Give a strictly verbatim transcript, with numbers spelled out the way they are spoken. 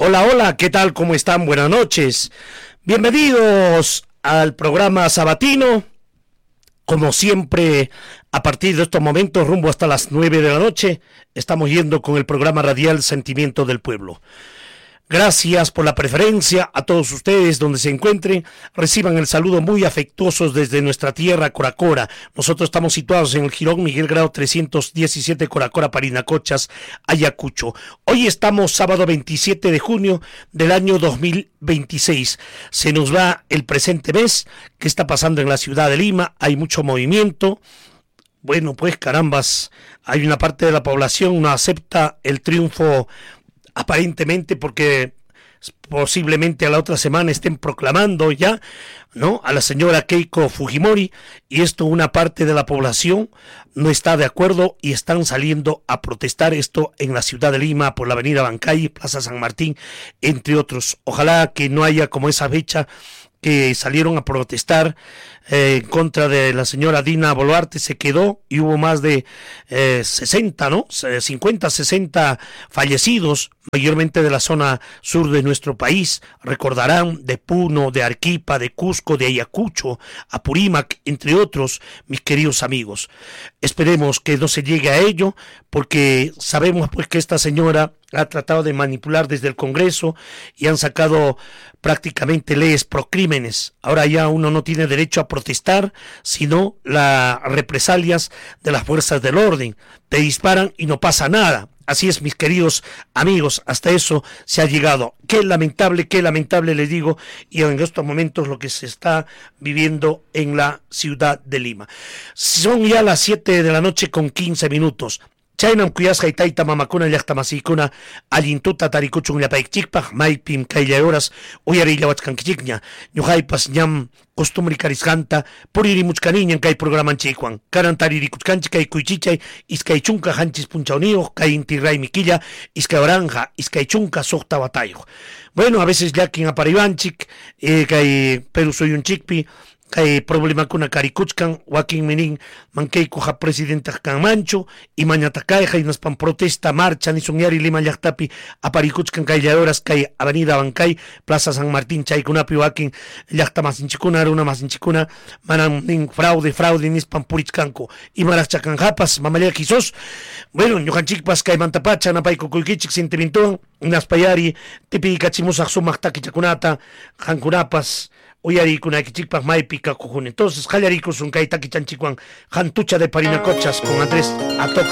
Hola, hola, ¿qué tal? ¿Cómo están? Buenas noches. Bienvenidos al programa sabatino. Como siempre, a partir de estos momentos, rumbo hasta las nueve de la noche, estamos yendo con el programa radial Sentimiento del Pueblo. Gracias por la preferencia a todos ustedes donde se encuentren. Reciban el saludo muy afectuosos desde nuestra tierra, Coracora. Nosotros estamos situados en el Jirón Miguel Grau trescientos diecisiete, Coracora, Parinacochas, Ayacucho. Hoy estamos sábado veintisiete de junio del año dos mil veintiséis. Se nos va el presente mes. ¿Qué está pasando en la ciudad de Lima? Hay mucho movimiento. Bueno, pues carambas, hay una parte de la población no acepta el triunfo, aparentemente porque posiblemente a la otra semana estén proclamando ya, ¿no?, a la señora Keiko Fujimori, y esto una parte de la población no está de acuerdo y están saliendo a protestar esto en la ciudad de Lima por la avenida Bancay, Plaza San Martín, entre otros. Ojalá que no haya como esa fecha que salieron a protestar eh, en contra de la señora Dina Boluarte, se quedó y hubo más de eh, sesenta, ¿no? cincuenta, sesenta fallecidos, mayormente de la zona sur de nuestro país. Recordarán de Puno, de Arequipa, de Cusco, de Ayacucho, Apurímac, entre otros, mis queridos amigos. Esperemos que no se llegue a ello, porque sabemos pues que esta señora ha tratado de manipular desde el Congreso y han sacado prácticamente leyes procrímenes. Ahora ya uno no tiene derecho a protestar, sino las represalias de las fuerzas del orden. Te disparan y no pasa nada. Así es, mis queridos amigos, hasta eso se ha llegado. Qué lamentable, qué lamentable, les digo, y en estos momentos lo que se está viviendo en la ciudad de Lima. Son ya las siete de la noche con quince minutos. Chaynam kuyasqa tayta mamakuna llaqta masiykuna allintuta tarikuchun llapaykchikpaq maypim kayllayoras uyariyllawachkankichikña ñuqaypas ñam costumbre karisqanta puririmuchkaniñan kay programanchikwan karan taririkuchkanchik kay kuychichay iskay chunka hanchis punchawniyuq kay inti raymi killa iskay oranja iskay chunka suqta watayuq. Bueno, a veces llakin aparibanchik eh, kay Perú suyunchikpi kay problema kuna karikuchkan wakin minin mankayku ha presidenta kanmanchu y mañata kay haynaspan protesta marcha ni sunyari Lima llaqtapi aparikuchkan kaylladoras kay avenida Bancay, Plaza San Martín chaykunapi wakin llaqta masinchikuna runa masinchikuna manan nin fraude fraude nispan purichkanku imarachkan hapas mamalla kisos. Bueno, ñuqanchikpas kay mantapacha napayku kuykichik sentimientuwan naspayari tipi kachimusaq sumaq takichakunata hankunapas uyarikunaykichikpaq maypi kakujun. Entonces qallarikusun kay takichanchikwan Jantucha de Parinacochas con Andrés Atox